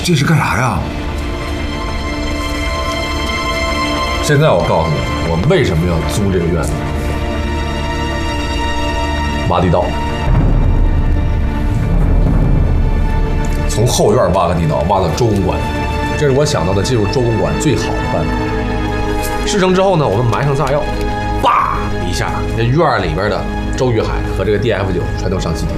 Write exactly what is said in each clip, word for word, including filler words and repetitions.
这是干啥呀？ 现在我告诉你，我为什么要租这个院子。挖地道，从后院挖个地道，挖到周公馆，这是我想到的进入周公馆最好的办法。事成之后呢，我们埋上炸药，叭一下，这院里边的周玉海和这个 D F 九全都上西天。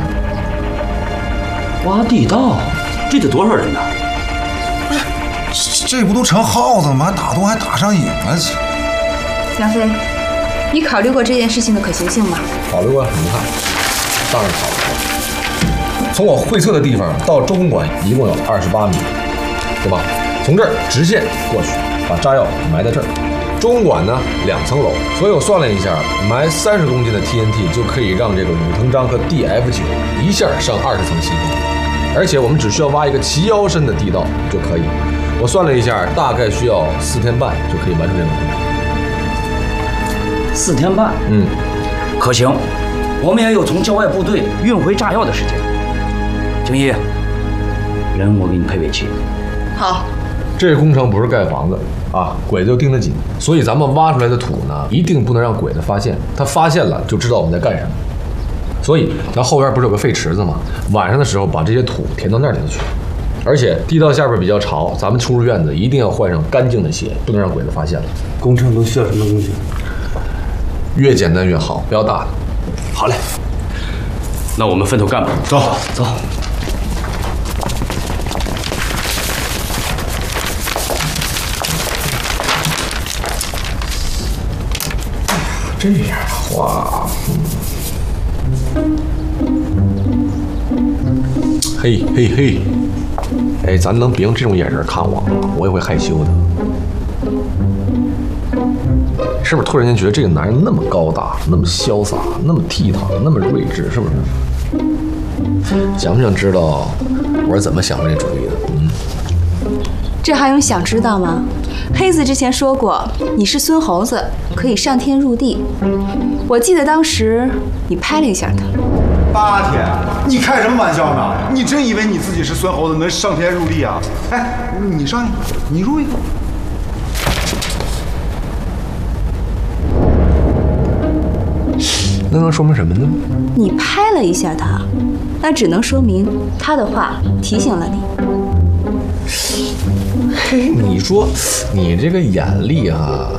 挖地道，这得多少人呢？ 不是，这不都成耗子了吗？还打洞还打上瘾了？ 杨飞，你考虑过这件事情的可行性吗？ 考虑过，你看，当然考虑过。从我会测的地方到周公馆一共有二十八米，对吧？从这儿直线过去，把炸药埋在这儿。周公馆呢两层楼，所以我算了一下，埋三十公斤的 T N T 就可以让这个鲁藤章和 D F 九一下上二十层西空，而且我们只需要挖一个齐腰深的地道就可以。我算了一下，大概需要四天半就可以完成这个工程。 四天半， 嗯， 可行。我们也有从郊外部队运回炸药的时间。景一，人我给你配尾气。 好。 这个工程不是盖房子啊，鬼子就盯得紧，所以咱们挖出来的土呢，一定不能让鬼子发现，他发现了就知道我们在干什么。所以咱后边不是有个废池子吗？晚上的时候把这些土填到那里头去。而且地道下边比较潮，咱们出入院子一定要换上干净的鞋，不能让鬼子发现了。 工程都需要什么东西？ 越简单越好，不要大的。 好嘞，那我们分头干吧。 走走。 这样哇，嗯，嘿嘿嘿，哎，咱能别用这种眼神看我吗？我也会害羞的。是不是突然间觉得这个男人那么高大，那么潇洒，那么倜傥，那么睿智，是不是？想不想知道我是怎么想这主意的？嗯， 这还用想知道吗？黑子之前说过，你是孙猴子，可以上天入地。我记得当时你拍了一下他。 八天，你开什么玩笑呢？你真以为你自己是孙猴子能上天入地啊？哎，你上一个，你入一个。 那能说明什么呢？ 你拍了一下他，那只能说明他的话提醒了你。 嘿，你说你这个眼力啊，